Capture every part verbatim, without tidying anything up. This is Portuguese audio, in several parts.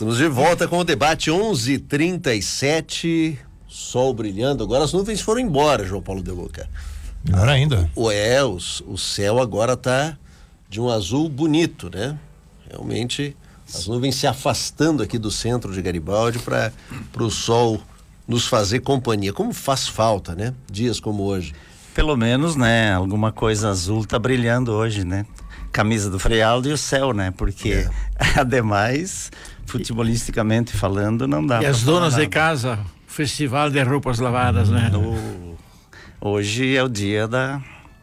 Estamos de volta com o debate onze e trinta e sete, sol brilhando. Agora as nuvens foram embora, João Paulo de Luca. Melhor ainda. O, é, o, o céu agora tá de um azul bonito, né? Realmente, as nuvens se afastando aqui do centro de Garibaldi para o sol nos fazer companhia. Como faz falta, né? Dias como hoje. Pelo menos, né? Alguma coisa azul tá brilhando hoje, né? Camisa do Frei-Aldo e o céu, né? Porque, é. ademais, futebolisticamente falando, não dá. E as donas nada. De casa, festival de roupas lavadas, né? No... Hoje é o dia da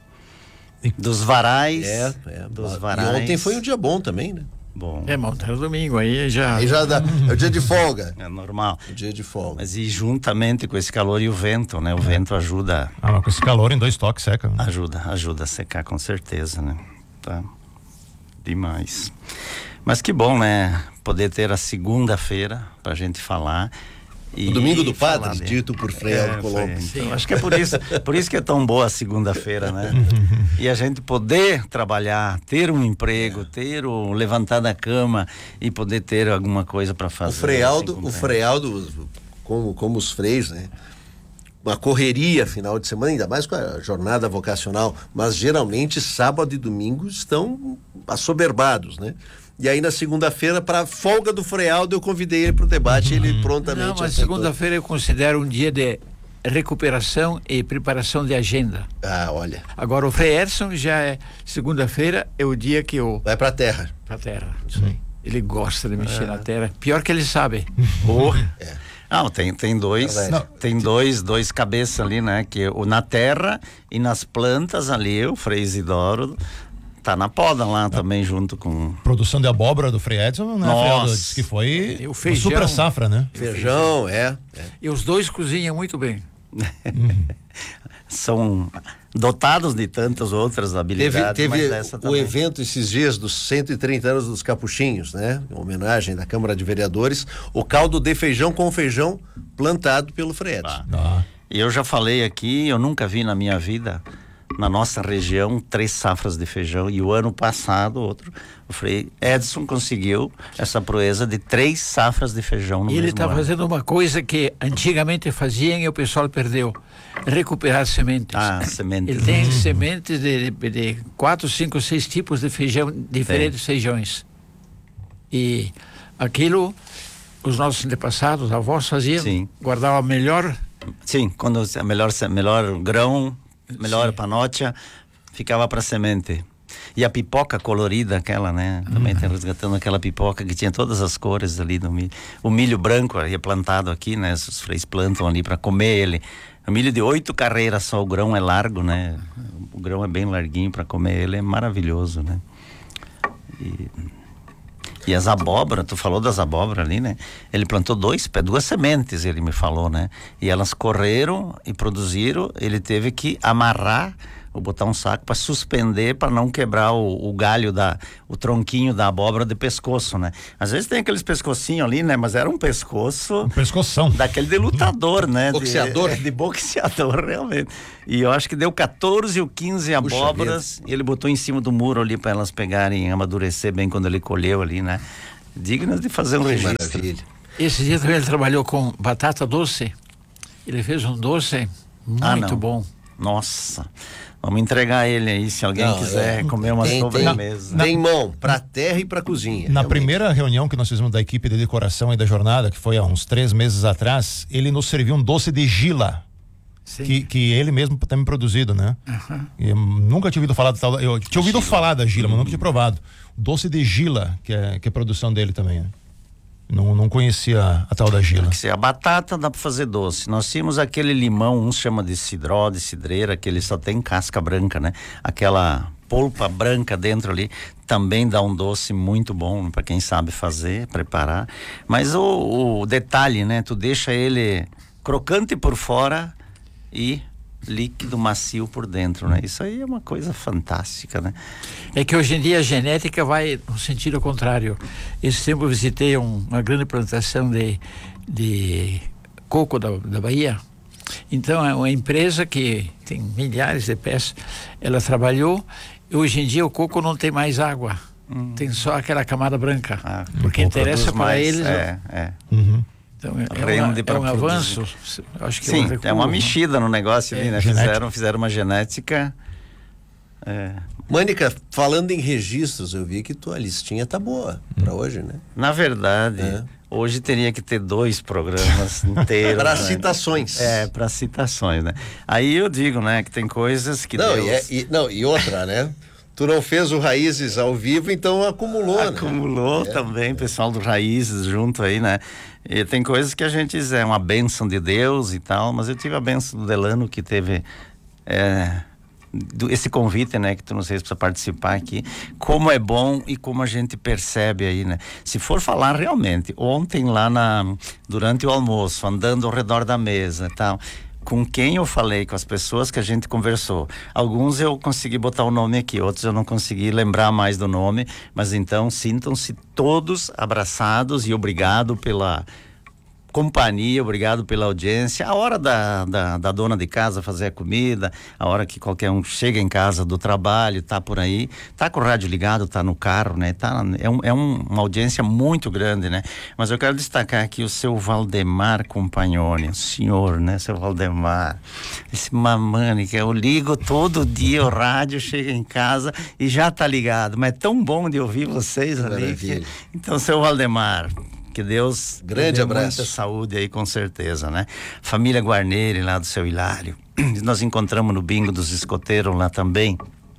dos varais. É, é. Dos varais. E ontem foi um dia bom também, né? Bom. É, mas é domingo, aí já... Aí já dá, é o dia de folga. É normal. O dia de folga. Mas e juntamente com esse calor e o vento, né? O é. vento ajuda... Ah, mas com esse calor em dois toques seca. Né? Ajuda, ajuda a secar com certeza, né? Tá demais. Mas que bom, né? Poder ter a segunda-feira pra gente falar. E o domingo do padre, de... dito por Frei-Aldo é, Colombo. Então, acho que é por isso, por isso que é tão boa a segunda-feira, né? E a gente poder trabalhar, ter um emprego, ter o levantar da cama e poder ter alguma coisa para fazer. O Frei-Aldo, assim, o Frei-Aldo, como, como os freis, né? Uma correria final de semana, ainda mais com a jornada vocacional, mas geralmente sábado e domingo estão assoberbados, né? E aí na segunda-feira, para folga do Frei-Aldo, eu convidei ele para o debate, uhum. ele prontamente... Não, mas segunda-feira eu considero um dia de recuperação e preparação de agenda. Ah, olha. Agora o Frei Edson já é, segunda-feira é o dia que eu... Vai para a terra. Para a terra, isso aí. Ele gosta de mexer é. na terra, pior que ele sabe. Oh. É. Não, tem, tem dois, é tem dois, dois cabeças ali, né? Que o na terra e nas plantas ali, o Frei Isidoro tá na poda lá também junto com... Produção de abóbora do Frei Edson, né? Nossa. Disse que foi o feijão, super safra, né? Feijão, é, é. E os dois cozinham muito bem. São dotados de tantas outras habilidades, teve, teve mas essa o também. evento esses dias dos cento e trinta anos dos Capuchinhos, né? Em homenagem da Câmara de Vereadores, o caldo de feijão com feijão plantado pelo Frei Edson. Ah. E eu já falei aqui, eu nunca vi na minha vida, na nossa região, três safras de feijão, e o ano passado, outro, o Frei Edson conseguiu essa proeza de três safras de feijão no e mesmo ele está fazendo uma coisa que antigamente faziam e o pessoal perdeu, recuperar sementes. Ah, sementes. Ele tem hum. sementes de, de, de quatro, cinco, seis tipos de feijão, diferentes tem. feijões. E aquilo, os nossos antepassados, avós faziam, Sim. guardavam a melhor... Sim, quando a melhor, melhor grão, melhor Sim. panótia, ficava para semente. E a pipoca colorida, aquela, né? Também tem resgatando aquela pipoca que tinha todas as cores ali do milho. O milho branco é plantado aqui, né? Os freis plantam ali para comer ele. O milho de oito carreiras só, o grão é largo, né? O grão é bem larguinho para comer ele, é maravilhoso, né? E... E as abóboras, tu falou das abóboras ali, né? Ele plantou dois, duas sementes, ele me falou, né? E elas correram e produziram, ele teve que amarrar, ou botar um saco para suspender, para não quebrar o, o galho, da, o tronquinho da abóbora de pescoço, né? Às vezes tem aqueles pescocinhos ali, né? Mas era um pescoço... Um pescoção. Daquele de lutador, né? Boxeador. De, de boxeador, realmente. E eu acho que deu quatorze ou quinze abóboras, e ele botou em cima do muro ali para elas pegarem, amadurecer bem quando ele colheu ali, né? Dignas de fazer um registro. Maravilha. Esse dia também ele trabalhou com batata doce. Ele fez um doce muito ah, bom. Nossa... Vamos entregar ele aí, se alguém não, quiser é, comer uma tem, sobremesa. Tem, tem mão para terra e para cozinha. Na realmente. Primeira reunião que nós fizemos da equipe de decoração e da jornada, que foi há uns três meses atrás, ele nos serviu um doce de gila. Que, que ele mesmo também produzido, né? Uhum. Eu nunca tinha ouvido falar do tal. Eu tinha ouvido gila. falar da gila, mas nunca tinha provado. Doce de gila, que é, que é produção dele também, né? Não, não conhecia a tal da gila. A batata dá para fazer doce. Nós tínhamos aquele limão, uns chama de cidró, de cidreira, que ele só tem casca branca, né? Aquela polpa branca dentro ali também dá um doce muito bom para quem sabe fazer, preparar. Mas o, o detalhe, né? Tu deixa ele crocante por fora e líquido macio por dentro, né? Isso aí é uma coisa fantástica, né? É que hoje em dia a genética vai no sentido contrário. Esse tempo eu visitei um, uma grande plantação de, de coco da, da Bahia. Então é uma empresa que tem milhares de pés. Ela trabalhou e hoje em dia o coco não tem mais água. hum. tem só aquela camada branca. Ah, porque interessa para mais, eles. É, é. Uhum. Então, é, uma, é um avanço. Acho que Sim, é, um é uma mexida no negócio é. ali, né? Fizeram, fizeram uma genética. É. Mânica, falando em registros, eu vi que tua listinha tá boa hum. para hoje, né? Na verdade, é. hoje teria que ter dois programas inteiros. Para né? citações. É, para citações, né? Aí eu digo, né, que tem coisas que não, Deus... e, é, e, não, e outra, né? Tu não fez o Raízes ao vivo, então acumulou, Acumulou né? também, é. pessoal do Raízes junto aí, né? E tem coisas que a gente diz, é uma bênção de Deus e tal, mas eu tive a bênção do Delano, que teve é, do, esse convite, né? Que tu não sei se precisa participar aqui. Como é bom e como a gente percebe aí, né? Se for falar realmente, ontem lá na, durante o almoço, andando ao redor da mesa e tal... Com quem eu falei, com as pessoas que a gente conversou. Alguns eu consegui botar o nome aqui, outros eu não consegui lembrar mais do nome, mas então sintam-se todos abraçados e obrigado pela companhia, obrigado pela audiência. A hora da, da, da dona de casa fazer a comida, a hora que qualquer um chega em casa do trabalho, tá por aí, tá com o rádio ligado, tá no carro, né? Tá, é um, é um, uma audiência muito grande, né? Mas eu quero destacar aqui o seu Valdemar Compagnoni, o senhor, né? Seu Valdemar, esse mamane que eu ligo todo dia o rádio, chega em casa e já tá ligado, mas é tão bom de ouvir vocês ali. Que... Então, seu Valdemar, que Deus grande dê abraço, muita saúde aí, com certeza, né? Família Guarneri lá do seu Hilário, nós encontramos no bingo dos escoteiros lá também,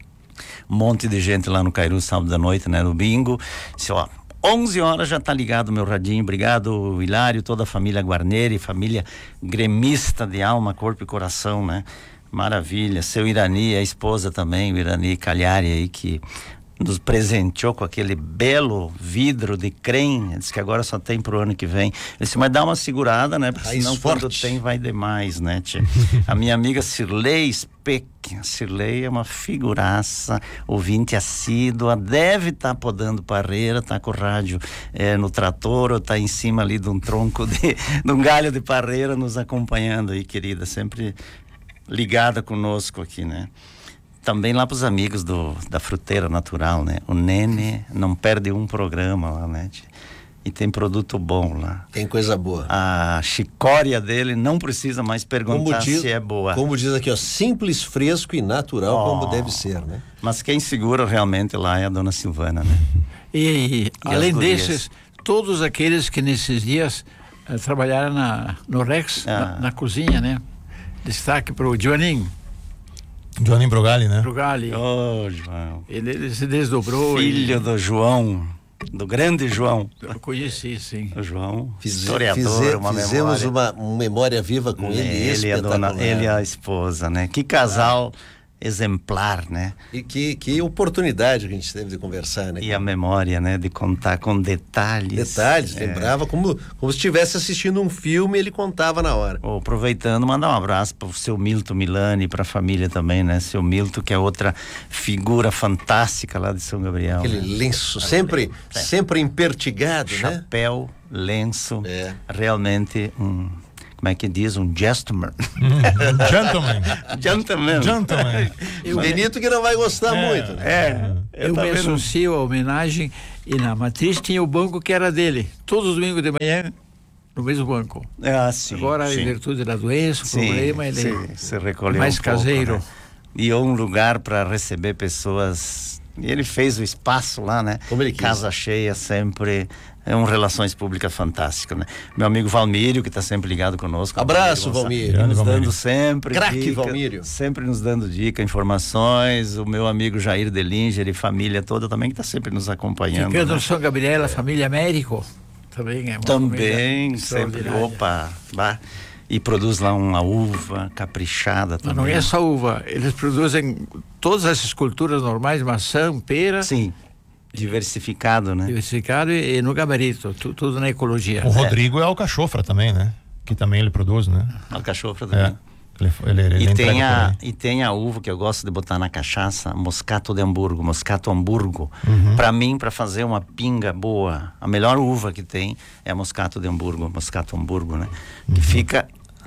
um monte de gente lá no Cairu sábado da noite, né? No bingo, disse, ó, onze horas já tá ligado meu radinho, obrigado Hilário, toda a família Guarneri, família gremista de alma, corpo e coração, né? Maravilha, seu Irani, a esposa também, o Irani Calhari aí, que nos presenteou com aquele belo vidro de creme, diz que agora só tem pro ano que vem. Eu disse, mas dá uma segurada, né? Porque senão quando tem vai demais, né, tia? A minha amiga Cirlei Speck, Cirlei é uma figuraça, ouvinte assídua, deve estar tá podando parreira, tá com o rádio é, no trator ou tá em cima ali de um tronco de, de um galho de parreira nos acompanhando aí, querida, sempre ligada conosco aqui, né? Também lá pros amigos do, da Fruteira Natural, né? O Nene não perde um programa lá, né? E tem produto bom lá. Tem coisa boa. A chicória dele não precisa mais perguntar diz, se é boa. Como diz aqui, ó, simples, fresco e natural, oh, como deve ser, né? Mas quem segura realmente lá é a dona Silvana, né? E, e, e além desses, todos aqueles que nesses dias uh, trabalharam na, no Rex, ah. na, na cozinha, né? Destaque para o Joaninho. Joaninho Brogali, né? Brogali. Oh, João. Ele, ele se desdobrou. Filho e... do João, do grande João. Eu conheci, sim. O João, Fiz, historiador, fize, uma fizemos memória. uma, uma memória viva com ele. Ele, a dona, ele e a esposa, né? Que casal ah. exemplar, né? E que, que oportunidade que a gente teve de conversar, né? E a memória, né? De contar com detalhes. Detalhes, é. lembrava como, como se estivesse assistindo um filme, ele contava na hora. Oh, aproveitando, mandar um abraço para o seu Milton Milani, para a família também, né? Seu Milton, que é outra figura fantástica lá de São Gabriel. Aquele né? lenço, sempre, é. sempre impertigado, Chapéu, né? Chapéu, lenço, é. realmente um... Como é que diz? Um gentleman. Mm, gentleman. Gentleman. Gentleman. O Benito que não vai gostar é, muito. Né? É. Eu, eu me associo à homenagem e na matriz tinha o banco que era dele. Todos os domingos de manhã, no mesmo banco. Ah, sim, Agora, sim. em virtude da doença, o sim, problema, ele sim, se recolheu mais um caseiro. Pouco, né? E um lugar para receber pessoas. E ele fez o espaço lá, né? Como ele quis. Casa cheia sempre. É um relações públicas fantástico, né? Meu amigo Valmírio, que está sempre ligado conosco. Abraço, Valmírio. Nos dando sempre Craque, dica, Valmírio. sempre nos dando dica, informações. O meu amigo Jair Delinger e família toda também, que está sempre nos acompanhando. Ficando né? no São Gabriel, a família Américo. Também é uma Também, sempre, opa, bah. E produz lá uma uva caprichada também. Mas não é só uva, eles produzem todas as esculturas normais, maçã, pera. Sim. Diversificado, né? Diversificado e, e no gabarito, tu, tudo na ecologia. O Rodrigo é, é alcachofra também, né? Que também ele produz, né? Alcachofra também. É. Ele, ele, ele e, tem a, e tem a uva que eu gosto de botar na cachaça, Moscato de Hamburgo, Moscato Hamburgo. Uhum. Para mim, para fazer uma pinga boa, a melhor uva que tem é a Moscato de Hamburgo, Moscato Hamburgo, né? Uhum. Que fica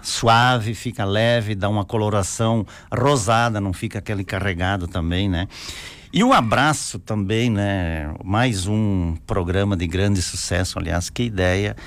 suave, fica leve, dá uma coloração rosada, não fica aquele carregado também, né? E um abraço também, né? Mais um programa de grande sucesso, aliás, que ideia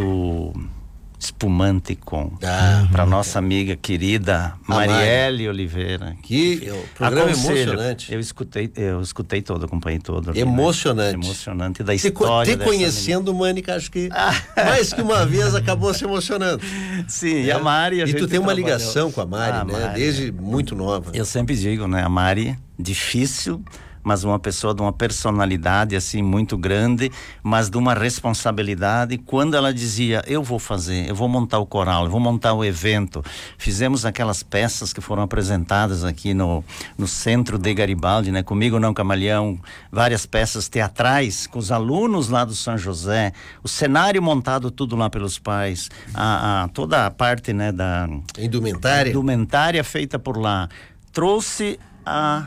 do Espumante Com, ah, para nossa amiga querida Marielle Oliveira. Que o programa Aconselho, emocionante. Eu escutei, eu escutei todo, acompanhei todo. Ali, emocionante. Né? Emocionante da história. Te conhecendo, Mânica, acho que mais que uma vez acabou se emocionando. Sim, é. E a Mari... A e tu tem uma trabalhou. ligação com a Mari, ah, né? Mari, Desde muito nova. Eu sempre digo, né? A Mari, difícil, mas uma pessoa de uma personalidade assim muito grande, mas de uma responsabilidade. Quando ela dizia, eu vou fazer, eu vou montar o coral, eu vou montar o evento, fizemos aquelas peças que foram apresentadas aqui no, no centro de Garibaldi, né? Comigo Não Camaleão, várias peças teatrais com os alunos lá do São José, o cenário montado tudo lá pelos pais, a, a, toda a parte, né, da indumentária, indumentária feita por lá. Trouxe a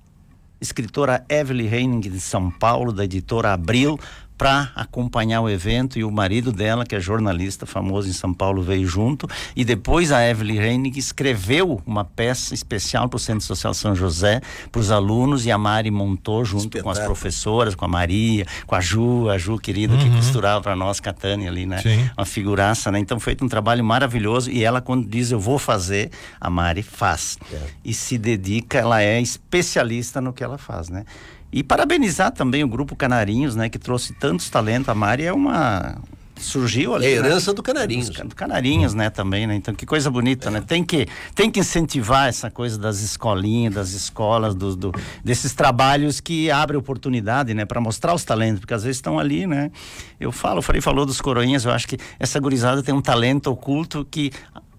escritora Evelyn Henning de São Paulo, da editora Abril, para acompanhar o evento, e o marido dela, que é jornalista famoso em São Paulo, veio junto, e depois a Evelyn Henning escreveu uma peça especial para o Centro Social São José, para os alunos, e a Mari montou junto Espetáculo. Com as professoras, com a Maria, com a Ju, a Ju querida, uhum. que costurava para nós, com a Tânia ali, né? Sim. Uma figuraça, né? Então foi um trabalho maravilhoso, e ela, quando diz eu vou fazer, a Mari faz. É. E se dedica, ela é especialista no que ela faz, né? E parabenizar também o Grupo Canarinhos, né? Que trouxe tantos talentos. A Mari é uma... surgiu ali. É a herança né? do Canarinhos. Do Canarinhos, né? Também, né? Então, que coisa bonita, é. né? Tem que, tem que incentivar essa coisa das escolinhas, das escolas, do, do, desses trabalhos que abrem oportunidade, né? Para mostrar os talentos, porque às vezes estão ali, né? Eu falo, o Frei falou dos coroinhas, eu acho que essa gurizada tem um talento oculto que...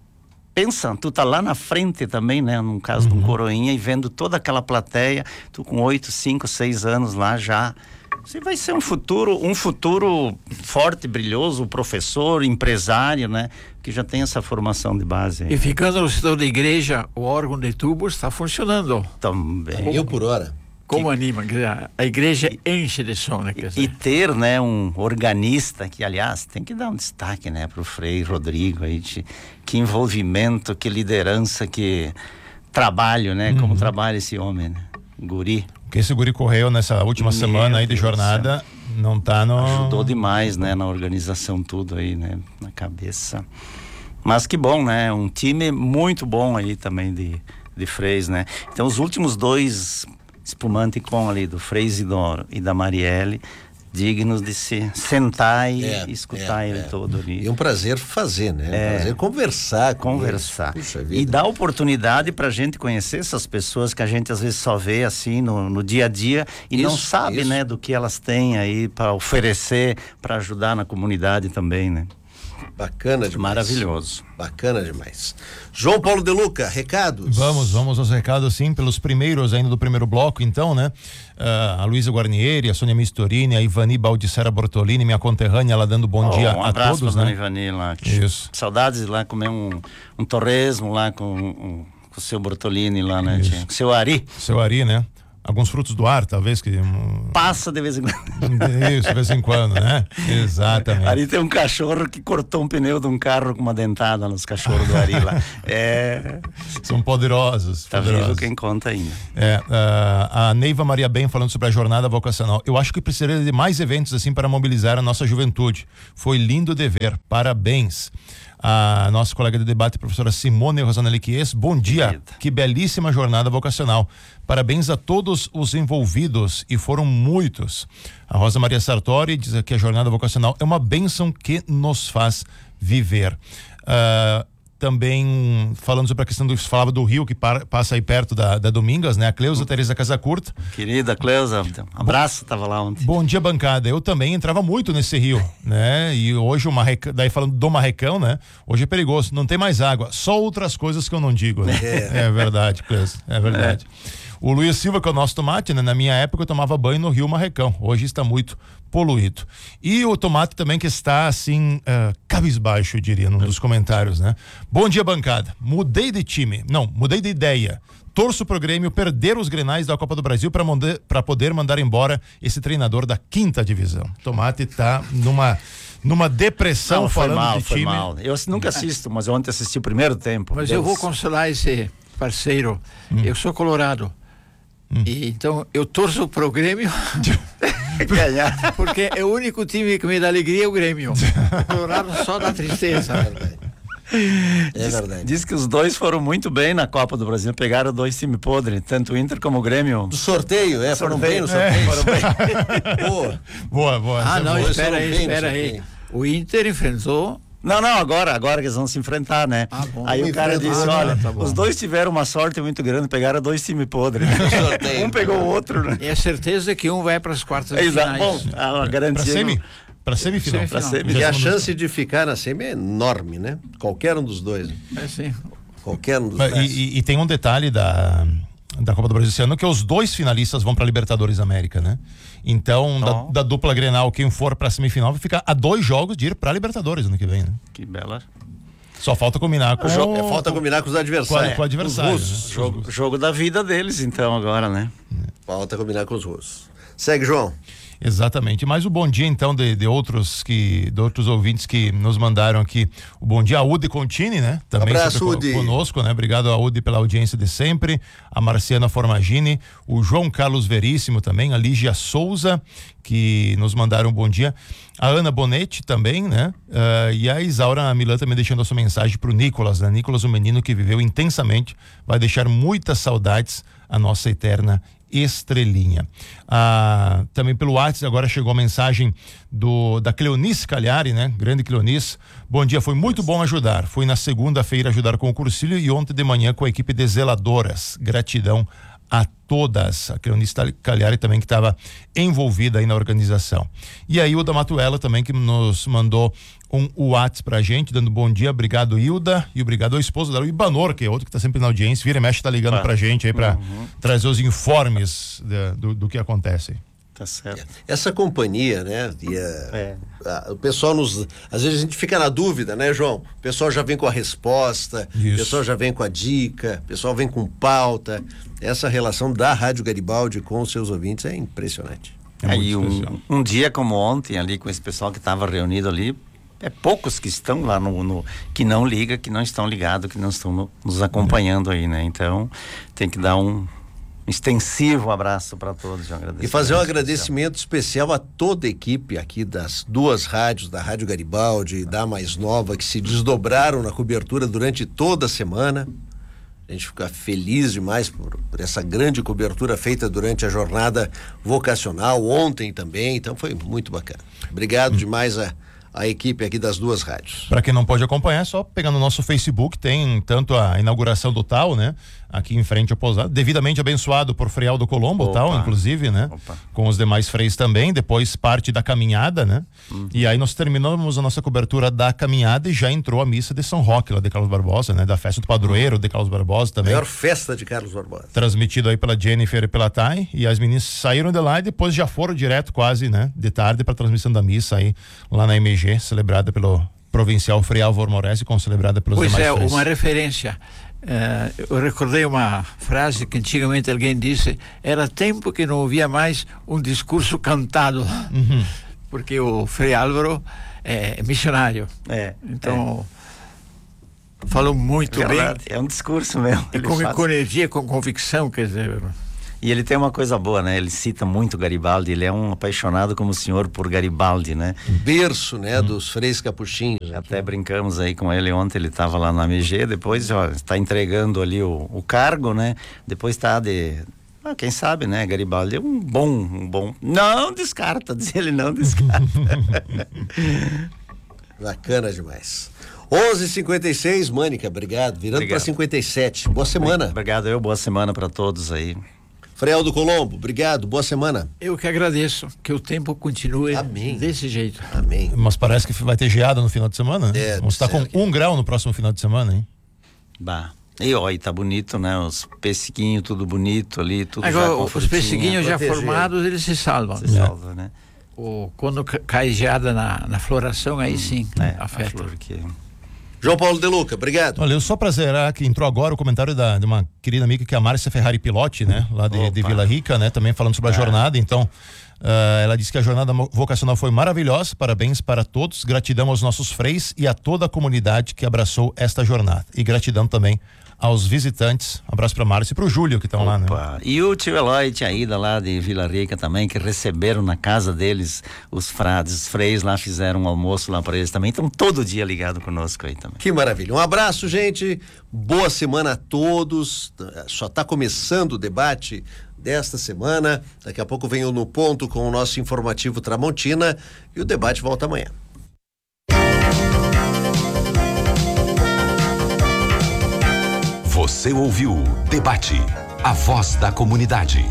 Pensa, tu tá lá na frente também, né? No caso uhum. de um coroinha, e vendo toda aquela plateia, tu com oito, cinco, seis anos lá já, você vai ser um futuro, um futuro forte, brilhoso, professor, empresário, né? Que já tem essa formação de base. E ficando no setor da igreja, o órgão de tubos está funcionando. Também. Mil por hora. Como que, anima, a igreja enche de som, né? E, e ter, né, um organista que, aliás, tem que dar um destaque, né, pro Frei Rodrigo aí, de, que envolvimento, que liderança, que trabalho, né, uhum. como trabalha esse homem, né? Guri. Porque esse guri correu nessa última Meu semana aí de jornada, não tá no... Ajudou demais, né, na organização tudo aí, né, na cabeça. Mas que bom, né, um time muito bom aí também de, de freis, né. Então os últimos dois... Espumante Com ali, do Frei Isidoro e da Marielle, dignos de se sentar e é, escutar é, ele é. todo ali. E um prazer fazer, né? Um é, prazer conversar. Com conversar. E dar oportunidade pra gente conhecer essas pessoas que a gente às vezes só vê assim no, no dia a dia e isso, não sabe, isso. né, do que elas têm aí para oferecer, para ajudar na comunidade também, né? Bacana demais. Maravilhoso. Bacana demais. João Paulo de Luca, recados? Vamos, vamos aos recados sim, pelos primeiros ainda do primeiro bloco então, né? Uh, a Luísa Guarnieri, a Sônia Mistorini, a Ivani Baldissera Bortolini, minha conterrânea, ela dando bom oh, dia um a todos, né? né? Ivani lá. Isso. Saudades de lá comer um, um torresmo lá com, um, com o seu Bortolini lá, né? Com o seu Ari. Seu Ari, né? Alguns frutos do ar, talvez que... Um... Passa de vez em quando. Isso, de vez em quando, né? Exatamente. Ali tem um cachorro que cortou um pneu de um carro com uma dentada nos cachorros do Ari lá. É... São poderosos. Tá poderosos. vivo quem conta ainda. É, uh, a Neiva Maria Ben falando sobre a jornada vocacional. Eu acho que precisaria de mais eventos assim para mobilizar a nossa juventude. Foi lindo de ver. Parabéns. A nossa colega de debate, professora Simone Rosana Liquies, bom dia, Querida. Que belíssima jornada vocacional, parabéns a todos os envolvidos, e foram muitos. A Rosa Maria Sartori diz que a jornada vocacional é uma bênção que nos faz viver. Uh, também falando sobre a questão do, falava do rio que para, passa aí perto da, da Domingas, né? A Cleusa Teresa Casacurta. Querida Cleusa, um abraço, tava lá ontem. Bom dia, bancada. Eu também entrava muito nesse rio, né? E hoje o Marrecão, daí falando do Marrecão, né? Hoje é perigoso, não tem mais água, só outras coisas que eu não digo, né? É, é verdade, Cleusa, é verdade. É. O Luiz Silva, que é o nosso tomate, né? Na minha época eu tomava banho no rio Marrecão, hoje está muito poluído. E o tomate também que está assim, uh, cabisbaixo, eu diria, num dos comentários, né? Bom dia, bancada. Mudei de time, não, mudei de ideia. Torço pro Grêmio perder os Grenais da Copa do Brasil para poder mandar embora esse treinador da quinta divisão. Tomate tá numa numa depressão Não, foi falando mal, de foi time. mal. Eu nunca assisto, mas ontem assisti o primeiro tempo. Mas Deus. eu vou consolar esse parceiro. Hum. Eu sou colorado. Hum. E, então eu torço pro Grêmio ganhar. Porque é o único time que me dá alegria, é o Grêmio. O Colorado só dá tristeza. É verdade. Diz, diz que os dois foram muito bem na Copa do Brasil, pegaram dois times podres, tanto o Inter como o Grêmio. Do sorteio, é, foram bem no sorteio. É. Foram bem. Boa. Boa, boa. Ah, não, boa. espera aí, Bem espera no aí. sorteio. O Inter enfrentou. Não, não, agora, agora que eles vão se enfrentar, né? Ah, bom. Aí o cara disse, Ah, olha, tá bom. os dois tiveram uma sorte muito grande, pegaram dois times podres. sorteio. Um pegou o outro, né? É certeza que um vai para as quartas de Exato. finais. Bom, a Pra garantia... semi? Pra semifinal. Pra semi. E a Já chance de ficar na semi é enorme, né? Qualquer um dos dois. É sim. Qualquer um dos Mas, dois. E, e- e tem um detalhe da, da Copa do Brasil esse ano, que os dois finalistas vão pra Libertadores América, né? Então, Oh. da, da dupla Grenal, quem for pra semifinal vai ficar a dois jogos de ir pra Libertadores ano que vem, né? Que bela... Só falta combinar com... Jo- é, falta combinar com os com, adversários. a- com o adversário. Os russos. né? Jogo, jogo da vida deles, então, agora, né? Falta combinar com os russos. Segue, João. Exatamente. Mas o bom dia, então, de, de outros que, de outros ouvintes que nos mandaram aqui. O bom dia, a Udi Contini, né? Também Abraço, sempre Udi. co- conosco, né? Obrigado a Udi pela audiência de sempre. A Marciana Formagini, o João Carlos Veríssimo também, a Lígia Souza, que nos mandaram um bom dia. A Ana Bonetti também, né? Ah, e a Isaura Milan também deixando a sua mensagem pro Nicolas, né? Nicolas, um menino que viveu intensamente, vai deixar muitas saudades à nossa eterna estrelinha. Ah, também pelo WhatsApp agora chegou a mensagem do da Cleonice Cagliari, né? Grande Cleonice. Bom dia, foi muito bom ajudar. Fui na segunda-feira ajudar com o cursilho e ontem de manhã com a equipe de zeladoras. Gratidão a todas. A Cleonice Cagliari também que estava envolvida aí na organização. E a Hilda Matuela também que nos mandou um WhatsApp pra gente, dando bom dia. Obrigado, Hilda, e obrigado ao esposo dela, o Ibanor, que é outro que tá sempre na audiência, vira e mexe, tá ligando Ah. pra gente aí pra Uhum. trazer os informes de- do, do que acontece. Tá certo. Essa companhia, né? E a- É. a- o pessoal nos. Às vezes a gente fica na dúvida, né, João? O pessoal já vem com a resposta, Isso. o pessoal já vem com a dica, o pessoal vem com pauta. Essa relação da Rádio Garibaldi com os seus ouvintes é impressionante. É Aí muito um, especial. um dia como ontem, ali com esse pessoal que estava reunido ali, é poucos que estão lá no, no- que não liga, que não estão ligados, que não estão no- nos acompanhando aí, né? Então tem que dar um extensivo abraço para todos. Um E fazer um agradecimento agradecimento especial a toda a equipe aqui das duas rádios, da Rádio Garibaldi e da Mais Nova, que se desdobraram na cobertura durante toda a semana. A gente fica feliz demais por, por essa grande cobertura feita durante a jornada vocacional, ontem também, então foi muito bacana. Obrigado demais a, a equipe aqui das duas rádios. Para quem não pode acompanhar, é só pegar no nosso Facebook, tem tanto a inauguração do Tal, né? Aqui em frente ao pousado, devidamente abençoado por Frei Aldo Colombo, o Opa. Tal, inclusive, né? Opa. Com os demais freis também, depois parte da caminhada, né? Uhum. E aí nós terminamos a nossa cobertura da caminhada e já entrou a missa de São Roque, lá de Carlos Barbosa, né? Da festa do padroeiro de Carlos Barbosa também. Maior festa de Carlos Barbosa. Transmitido aí pela Jennifer e pela Thay, e as meninas saíram de lá e depois já foram direto quase, né, de tarde para transmissão da missa aí lá na M G, celebrada pelo provincial Frei Álvaro Moresi, como celebrada pelos Pois demais é, freis. uma referência. Eh, eu recordei uma frase que antigamente alguém disse: era tempo que não ouvia mais um discurso cantado, Uhum. porque o Frei Álvaro é missionário, É, então falou muito é, bem, verdade, é um discurso mesmo. e Ele com, faz- com energia, com convicção, quer dizer. E ele tem uma coisa boa, né? Ele cita muito Garibaldi, ele é um apaixonado como o senhor por Garibaldi, né? Berço, né, dos freis capuchinhos. aqui. Até brincamos aí com ele ontem, ele estava lá na M G, depois ó, está entregando ali o, o cargo, né? Depois está de... Ah, quem sabe, né? Garibaldi é um bom, um bom... Não descarta, diz ele, não descarta. Bacana demais. onze e cinquenta e seis, Mânica, obrigado. Virando para Obrigado. cinquenta e sete. Boa semana. Obrigado, eu, boa semana para todos aí. Frei Aldo Colombo, obrigado. Boa semana. Eu que agradeço, que o tempo continue Amém. desse jeito. Amém. Mas parece que vai ter geada no final de semana, né? É, Vamos estar com disseram que- um grau no próximo final de semana, hein? Bah. E ó, e tá bonito, né? Os pesseguinhos, tudo bonito ali, tudo Agora, já com os frutinha. pesseguinhos já proteger. formados, eles se salvam. Se salva, né? O, quando ca- cai geada na, na floração, aí sim, É, a afeta. flor que... João Paulo De Luca, obrigado. Olha, eu só pra zerar que entrou agora o comentário da, de uma querida amiga que é a Márcia Ferrari Pilote, né? Lá de, de Opa. Vila Rica, né? Também falando sobre a É. jornada, então Uh, ela disse que a jornada vocacional foi maravilhosa, parabéns para todos, gratidão aos nossos freis e a toda a comunidade que abraçou esta jornada. E gratidão também aos visitantes. Um abraço para Márcio e para o Júlio que estão lá, né? E o tio Eloy e tia Ida lá de Vila Rica também, que receberam na casa deles os frades, os freis lá fizeram um almoço lá para eles também, estão todo dia ligados conosco aí também. Que maravilha. Um abraço, gente. Boa semana a todos. Só está começando o debate desta semana. Daqui a pouco venho no ponto com o nosso informativo Tramontina e o debate volta amanhã. Você ouviu Debate, a voz da comunidade.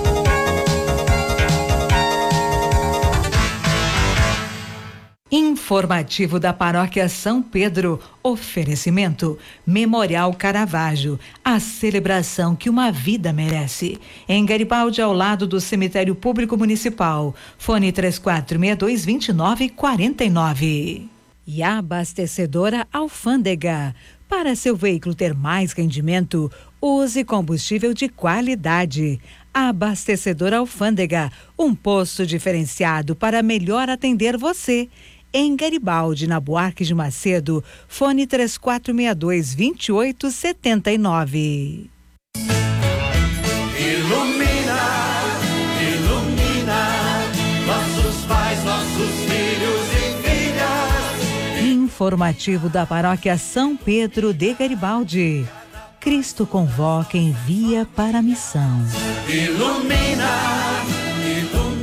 Informativo da Paróquia São Pedro. Oferecimento Memorial Caravaggio, a celebração que uma vida merece. Em Garibaldi, ao lado do Cemitério Público Municipal. Fone três quatro seis dois, dois nove quatro nove. E a abastecedora Alfândega. Para seu veículo ter mais rendimento, use combustível de qualidade. A abastecedora Alfândega, um posto diferenciado para melhor atender você. Em Garibaldi, na Buarque de Macedo, fone três quatro seis dois, dois oito sete nove. Ilumina, ilumina, nossos pais, nossos filhos e filhas. Informativo da Paróquia São Pedro de Garibaldi. Cristo convoca e envia para a missão. Ilumina, ilumina.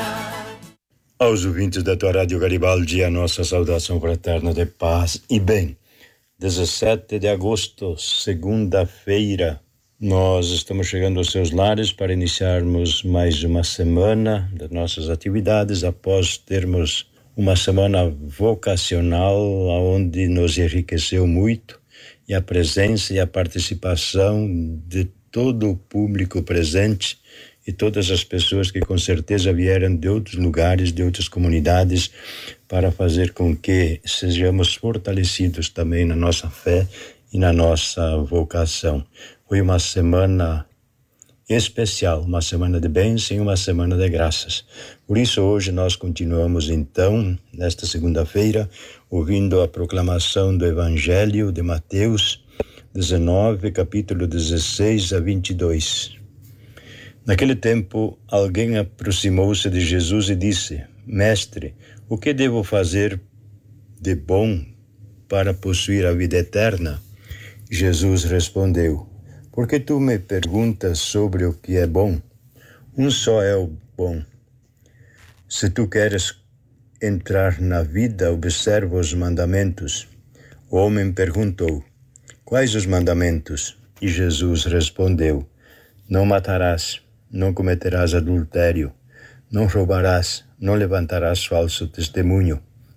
Aos ouvintes da tua Rádio Garibaldi, a nossa saudação fraterna de paz e bem. dezessete de agosto, segunda-feira, nós estamos chegando aos seus lares para iniciarmos mais uma semana das nossas atividades, após termos uma semana vocacional, onde nos enriqueceu muito, e a presença e a participação de todo o público presente e todas as pessoas que com certeza vieram de outros lugares, de outras comunidades, para fazer com que sejamos fortalecidos também na nossa fé e na nossa vocação. Foi uma semana especial, uma semana de bênção e uma semana de graças. Por isso hoje nós continuamos então, nesta segunda-feira, ouvindo a proclamação do Evangelho de Mateus dezenove, capítulo dezesseis a vinte e dois. Naquele tempo, alguém aproximou-se de Jesus e disse: Mestre, o que devo fazer de bom para possuir a vida eterna? Jesus respondeu: Por que tu me perguntas sobre o que é bom? Um só é o bom. Se tu queres entrar na vida, observa os mandamentos. O homem perguntou: Quais os mandamentos? E Jesus respondeu: Não matarás, não cometerás adultério, não roubarás, não levantarás falso testemunho.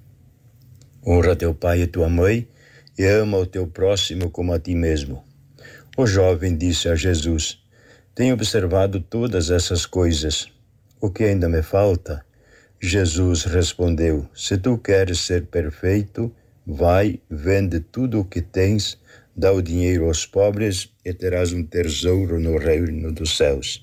Honra teu pai e tua mãe e ama o teu próximo como a ti mesmo. O jovem disse a Jesus: Tenho observado todas essas coisas. O que ainda me falta? Jesus respondeu: Se tu queres ser perfeito, vai, vende tudo o que tens, dá o dinheiro aos pobres e terás um tesouro no reino dos céus.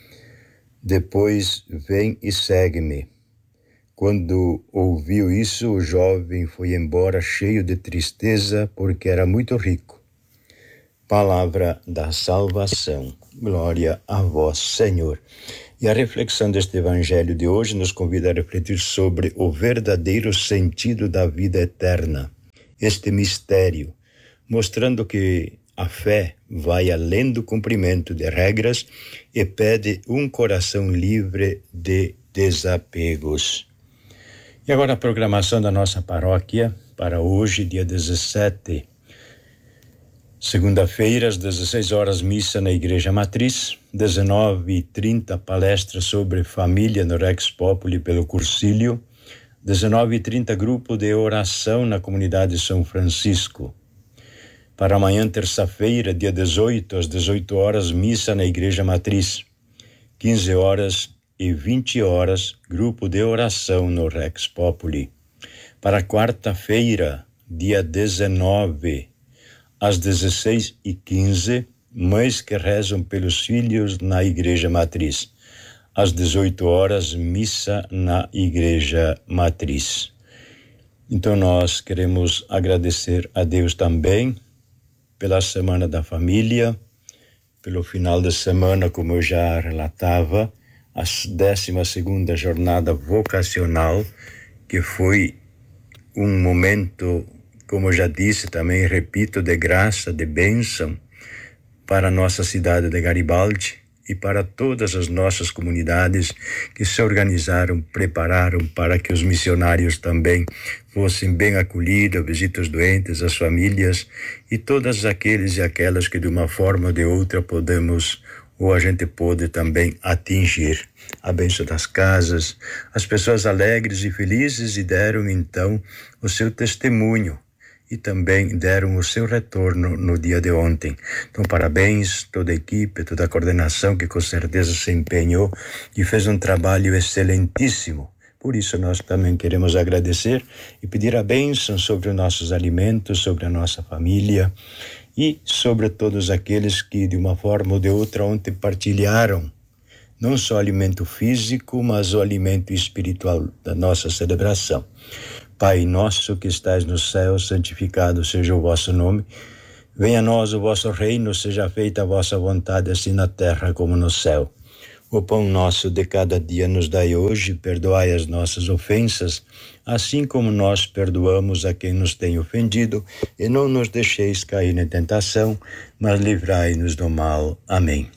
Depois vem e segue-me. Quando ouviu isso, o jovem foi embora cheio de tristeza, porque era muito rico. Palavra da salvação. Glória a vós, Senhor. E a reflexão deste evangelho de hoje nos convida a refletir sobre o verdadeiro sentido da vida eterna. Este mistério, mostrando que a fé vai além do cumprimento de regras e pede um coração livre de desapegos. E agora a programação da nossa paróquia para hoje, dia dezessete. Segunda-feira, às dezesseis horas, missa na Igreja Matriz. dezenove e trinta, palestra sobre família no Rex Populi pelo Cursilho. dezenove e trinta, grupo de oração na comunidade São Francisco. Para amanhã, terça-feira, dia dezoito, às dezoito horas, missa na Igreja Matriz. quinze horas e vinte horas, grupo de oração no Rex Populi. Para quarta-feira, dia dezenove, às dezesseis e quinze, mães que rezam pelos filhos na Igreja Matriz. às dezoito horas, missa na Igreja Matriz. Então nós queremos agradecer a Deus também pela Semana da Família, pelo final de semana, como eu já relatava, a décima segunda jornada vocacional, que foi um momento, como eu já disse, também repito, de graça, de bênção para a nossa cidade de Garibaldi e para todas as nossas comunidades que se organizaram, prepararam para que os missionários também fossem bem acolhidos, visitem os doentes, as famílias e todos aqueles e aquelas que de uma forma ou de outra podemos ou a gente pôde também atingir. A bênção das casas, as pessoas alegres e felizes e deram então o seu testemunho e também deram o seu retorno no dia de ontem. Então, parabéns toda a equipe, toda a coordenação que com certeza se empenhou e fez um trabalho excelentíssimo. Por isso nós também queremos agradecer e pedir a bênção sobre os nossos alimentos, sobre a nossa família e sobre todos aqueles que de uma forma ou de outra ontem partilharam não só o alimento físico, mas o alimento espiritual da nossa celebração. Pai nosso que estais no céu, santificado seja o vosso nome. Venha a nós o vosso reino, seja feita a vossa vontade, assim na terra como no céu. O pão nosso de cada dia nos dai hoje, perdoai as nossas ofensas, assim como nós perdoamos a quem nos tem ofendido, e não nos deixeis cair em tentação, mas livrai-nos do mal. Amém.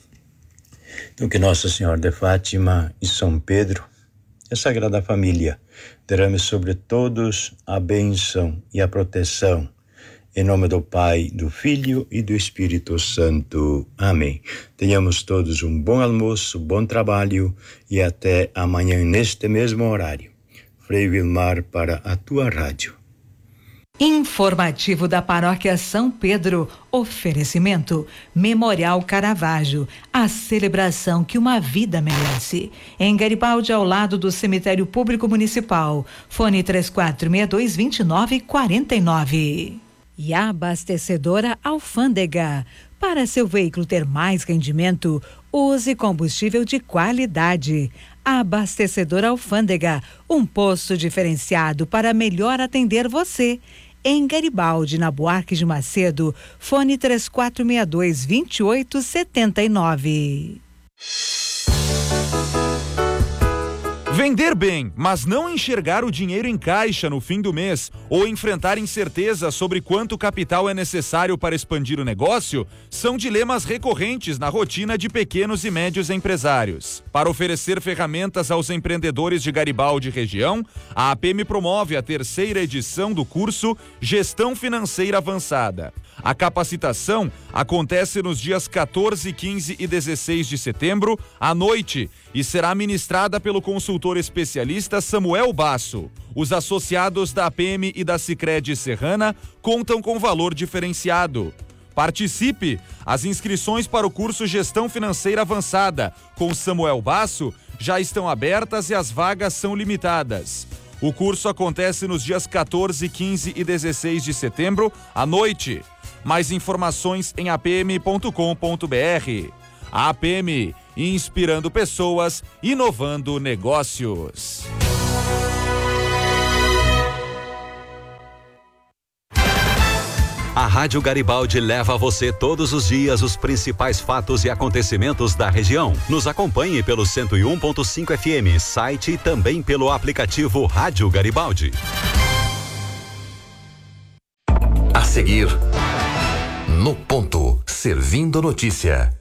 Então que Nossa Senhora de Fátima e São Pedro, a Sagrada Família, derrame sobre todos a bênção e a proteção. Em nome do Pai, do Filho e do Espírito Santo. Amém. Tenhamos todos um bom almoço, bom trabalho e até amanhã neste mesmo horário. Frei Vilmar para a tua rádio. Informativo da Paróquia São Pedro. Oferecimento Memorial Caravaggio, a celebração que uma vida merece. Em Garibaldi, ao lado do Cemitério Público Municipal. Fone três quatro seis dois, dois nove quatro nove. E a abastecedora Alfândega. Para seu veículo ter mais rendimento, use combustível de qualidade. A abastecedora Alfândega, um posto diferenciado para melhor atender você. Em Garibaldi, na Buarque de Macedo, fone três quatro seis dois, dois oito sete nove. Vender bem, mas não enxergar o dinheiro em caixa no fim do mês ou enfrentar incerteza sobre quanto capital é necessário para expandir o negócio são dilemas recorrentes na rotina de pequenos e médios empresários. Para oferecer ferramentas aos empreendedores de Garibaldi e região, a A P M promove a terceira edição do curso Gestão Financeira Avançada. A capacitação acontece nos dias quatorze, quinze e dezesseis de setembro, à noite, e será ministrada pelo consultor especialista Samuel Basso. Os associados da A P M e da Sicredi Serrana contam com valor diferenciado. Participe! As inscrições para o curso Gestão Financeira Avançada com Samuel Basso já estão abertas e as vagas são limitadas. O curso acontece nos dias quatorze, quinze e dezesseis de setembro, à noite. Mais informações em a p m ponto com ponto b r. A P M, inspirando pessoas, inovando negócios. A Rádio Garibaldi leva a você todos os dias os principais fatos e acontecimentos da região. Nos acompanhe pelo cento e um ponto cinco F M, site e também pelo aplicativo Rádio Garibaldi. A seguir, no ponto, servindo notícia.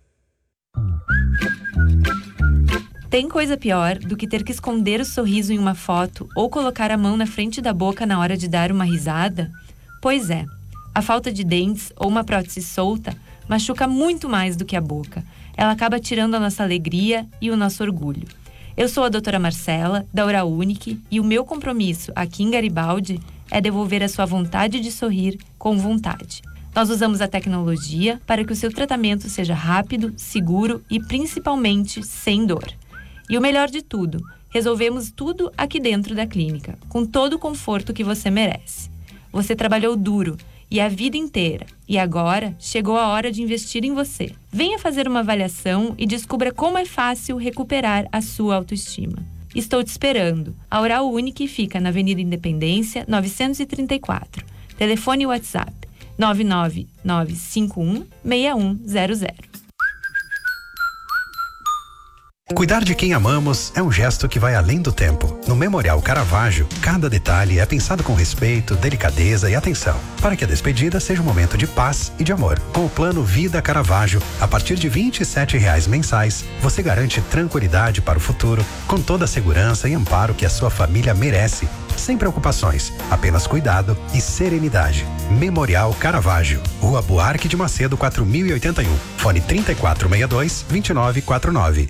Tem coisa pior do que ter que esconder o sorriso em uma foto ou colocar a mão na frente da boca na hora de dar uma risada? Pois é, a falta de dentes ou uma prótese solta machuca muito mais do que a boca. Ela acaba tirando a nossa alegria e o nosso orgulho. Eu sou a doutora Marcela, da Uraunic, e o meu compromisso aqui em Garibaldi é devolver a sua vontade de sorrir com vontade. Nós usamos a tecnologia para que o seu tratamento seja rápido, seguro e principalmente sem dor. E o melhor de tudo, resolvemos tudo aqui dentro da clínica, com todo o conforto que você merece. Você trabalhou duro e a vida inteira. E agora chegou a hora de investir em você. Venha fazer uma avaliação e descubra como é fácil recuperar a sua autoestima. Estou te esperando. A Oral Unique fica na Avenida Independência, novecentos e trinta e quatro. Telefone e WhatsApp nove nove nove cinco um seis um zero zero. Cuidar de quem amamos é um gesto que vai além do tempo. No Memorial Caravaggio, cada detalhe é pensado com respeito, delicadeza e atenção, para que a despedida seja um momento de paz e de amor. Com o plano Vida Caravaggio, a partir de vinte e sete reais mensais, você garante tranquilidade para o futuro, com toda a segurança e amparo que a sua família merece. Sem preocupações, apenas cuidado e serenidade. Memorial Caravaggio, Rua Buarque de Macedo, quatro mil e oitenta e um. Fone trinta e quatro sessenta e dois, vinte e nove quarenta e nove.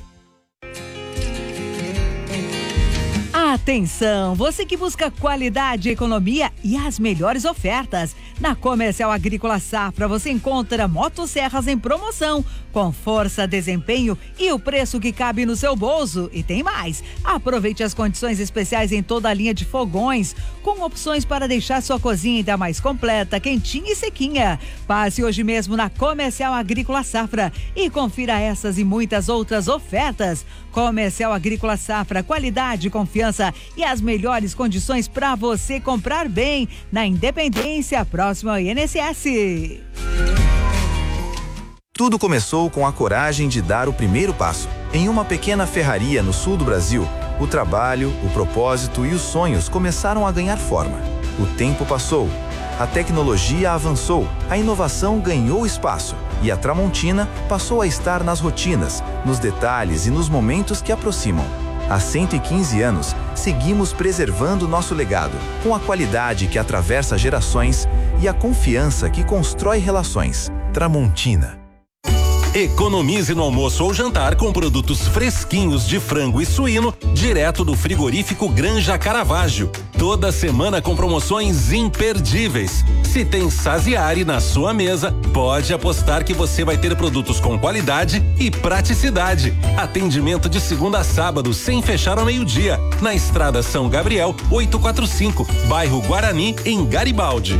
Atenção, você que busca qualidade, economia e as melhores ofertas. Na Comercial Agrícola Safra você encontra motosserras em promoção, com força, desempenho e o preço que cabe no seu bolso. E tem mais, aproveite as condições especiais em toda a linha de fogões, com opções para deixar sua cozinha ainda mais completa, quentinha e sequinha. Passe hoje mesmo na Comercial Agrícola Safra e confira essas e muitas outras ofertas. Comercial Agrícola Safra, qualidade, confiança e as melhores condições para você comprar bem na Independência, próximo ao I N S S. Tudo começou com a coragem de dar o primeiro passo. Em uma pequena ferraria no sul do Brasil, o trabalho, o propósito e os sonhos começaram a ganhar forma. O tempo passou, a tecnologia avançou, a inovação ganhou espaço e a Tramontina passou a estar nas rotinas, nos detalhes e nos momentos que aproximam. Há cento e quinze anos, seguimos preservando nosso legado, com a qualidade que atravessa gerações e a confiança que constrói relações. Tramontina. Economize no almoço ou jantar com produtos fresquinhos de frango e suíno, direto do frigorífico Granja Caravaggio. Toda semana com promoções imperdíveis. Se tem Saziari na sua mesa, pode apostar que você vai ter produtos com qualidade e praticidade. Atendimento de segunda a sábado, sem fechar ao meio-dia, na Estrada São Gabriel, oitocentos e quarenta e cinco, bairro Guarani, em Garibaldi.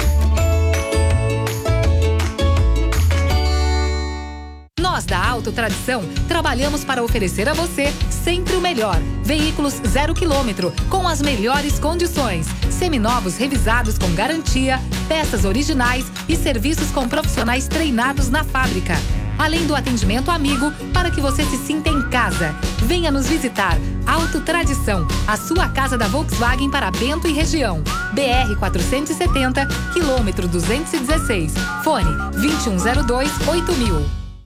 Nós da Auto Tradição trabalhamos para oferecer a você sempre o melhor. Veículos zero quilômetro, com as melhores condições. Seminovos revisados com garantia, peças originais e serviços com profissionais treinados na fábrica. Além do atendimento amigo, para que você se sinta em casa. Venha nos visitar. Auto Tradição, a sua casa da Volkswagen para Bento e região. B R quatrocentos e setenta, quilômetro duzentos e dezesseis. Fone vinte e um zero dois, oito mil.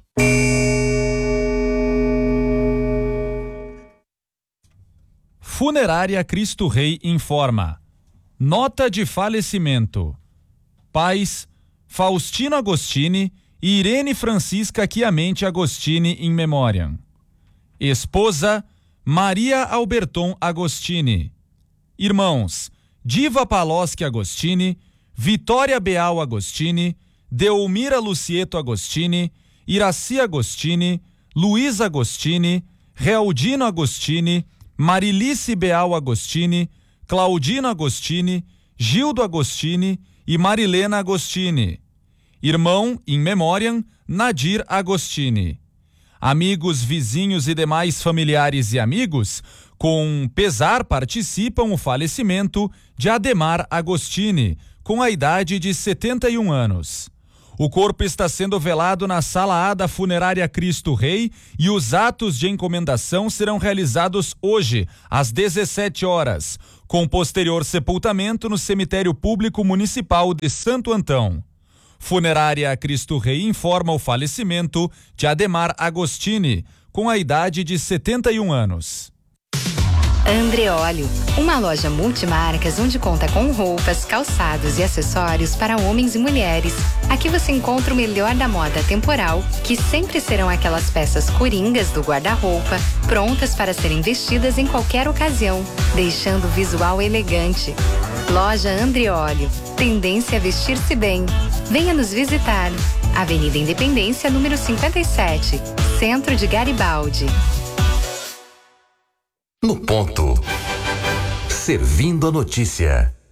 Funerária Cristo Rei informa: nota de falecimento. Pais Faustino Agostini e Irene Francisca Chiamente Agostini in memoriam. Esposa Maria Alberton Agostini. Irmãos Diva Paloschi Agostini, Vitória Beal Agostini, Deulmira Lucieto Agostini, Iraci Agostini, Luiz Agostini, Realdino Agostini, Marilice Beal Agostini, Claudino Agostini, Gildo Agostini e Marilena Agostini. Irmão, in memoriam, Nadir Agostini. Amigos, vizinhos e demais familiares e amigos, com pesar participam o falecimento de Ademar Agostini, com a idade de setenta e um anos. O corpo está sendo velado na Sala A da Funerária Cristo Rei e os atos de encomendação serão realizados hoje, às dezessete horas, com posterior sepultamento no Cemitério Público Municipal de Santo Antão. Funerária Cristo Rei informa o falecimento de Ademar Agostini, com a idade de setenta e um anos. Andreolio, uma loja multimarcas onde conta com roupas, calçados e acessórios para homens e mulheres. Aqui você encontra o melhor da moda temporal, que sempre serão aquelas peças coringas do guarda-roupa, prontas para serem vestidas em qualquer ocasião, deixando o visual elegante. Loja Andreolio, tendência a vestir-se bem. Venha nos visitar. Avenida Independência, número cinquenta e sete, Centro de Garibaldi. No ponto. Servindo a notícia.